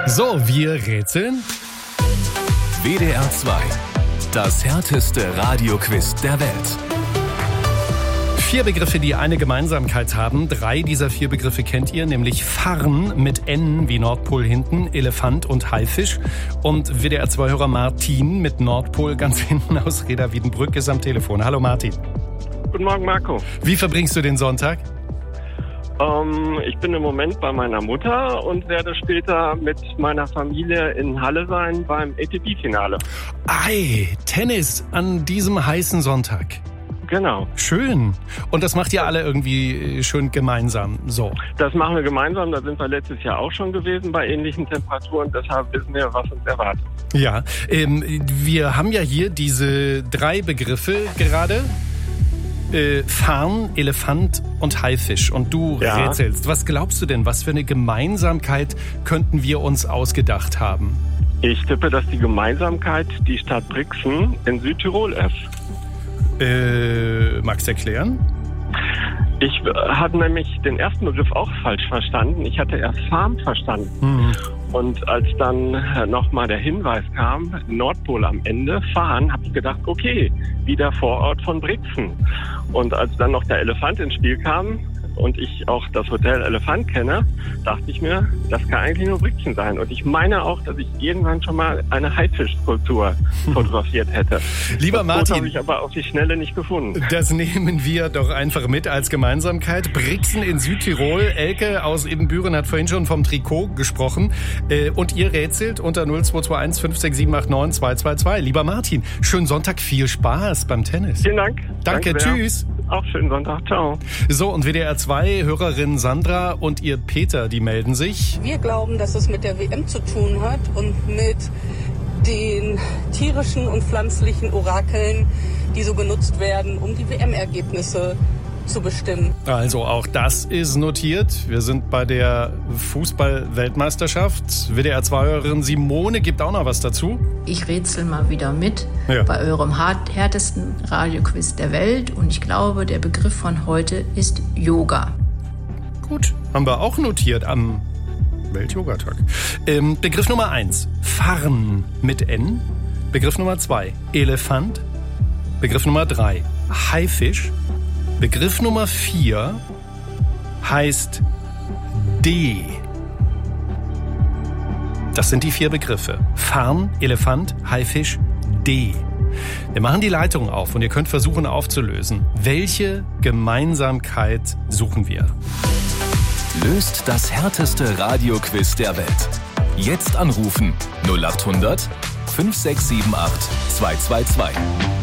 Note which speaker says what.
Speaker 1: So, wir rätseln.
Speaker 2: WDR 2. Das härteste Radioquiz der Welt.
Speaker 1: 4 Begriffe, die eine Gemeinsamkeit haben. 3 dieser 4 Begriffe kennt ihr, nämlich Farn mit N wie Nordpol hinten, Elefant und Haifisch. Und WDR 2-Hörer Martin mit Nordpol ganz hinten aus Reda Wiedenbrück ist am Telefon. Hallo Martin.
Speaker 3: Guten Morgen, Marco.
Speaker 1: Wie verbringst du den Sonntag?
Speaker 3: Ich bin im Moment bei meiner Mutter und werde später mit meiner Familie in Halle sein beim ATP-Finale.
Speaker 1: Ei, Tennis an diesem heißen Sonntag.
Speaker 3: Genau.
Speaker 1: Schön. Und das macht ihr alle irgendwie schön gemeinsam, so?
Speaker 3: Das machen wir gemeinsam. Da sind wir letztes Jahr auch schon gewesen bei ähnlichen Temperaturen. Deshalb wissen wir, was uns erwartet.
Speaker 1: Ja, wir haben ja hier diese 3 Begriffe gerade. Farn, Elefant und Haifisch. Und du rätselst. Was glaubst du denn, was für eine Gemeinsamkeit könnten wir uns ausgedacht haben?
Speaker 3: Ich tippe, dass die Gemeinsamkeit die Stadt Brixen in Südtirol ist.
Speaker 1: Magst du erklären?
Speaker 3: Ich hatte nämlich den ersten Begriff auch falsch verstanden. Ich hatte erst Farm verstanden. Mhm. Und als dann nochmal der Hinweis kam, Nordpol am Ende, Farn, habe ich gedacht, okay, wieder Vorort von Brixen. Und als dann noch der Elefant ins Spiel kam und ich auch das Hotel Elefant kenne, dachte ich mir, das kann eigentlich nur Brixen sein. Und ich meine auch, dass ich irgendwann schon mal eine Haifischskulptur fotografiert hätte.
Speaker 1: Lieber Martin,
Speaker 3: das habe ich aber auf die Schnelle nicht gefunden.
Speaker 1: Das nehmen wir doch einfach mit als Gemeinsamkeit. Brixen in Südtirol. Elke aus Ibbenbüren hat vorhin schon vom Trikot gesprochen. Und ihr rätselt unter 0221 56789 222. Lieber Martin, schönen Sonntag, viel Spaß beim Tennis.
Speaker 3: Vielen Dank.
Speaker 1: Danke, tschüss.
Speaker 3: Auch schönen Sonntag, ciao.
Speaker 1: So, und WDR 2, Hörerin Sandra und ihr Peter, die melden sich.
Speaker 4: Wir glauben, dass es mit der WM zu tun hat und mit den tierischen und pflanzlichen Orakeln, die so genutzt werden, um die WM-Ergebnisse zu bestimmen.
Speaker 1: Also auch das ist notiert. Wir sind bei der Fußball-Weltmeisterschaft. WDR 2-Hörerin Simone gibt auch noch was dazu.
Speaker 5: Ich rätsel mal wieder mit bei eurem härtesten Radioquiz der Welt. Und ich glaube, der Begriff von heute ist Yoga.
Speaker 1: Gut, haben wir auch notiert am Welt-Yoga-Tag. Begriff Nummer 1, Farn mit N. Begriff Nummer 2, Elefant. Begriff Nummer 3, Haifisch. Begriff Nummer 4 heißt D. Das sind die 4 Begriffe. Farn, Elefant, Haifisch, D. Wir machen die Leitung auf und ihr könnt versuchen aufzulösen. Welche Gemeinsamkeit suchen wir?
Speaker 2: Löst das härteste Radioquiz der Welt. Jetzt anrufen 0800 5678 222.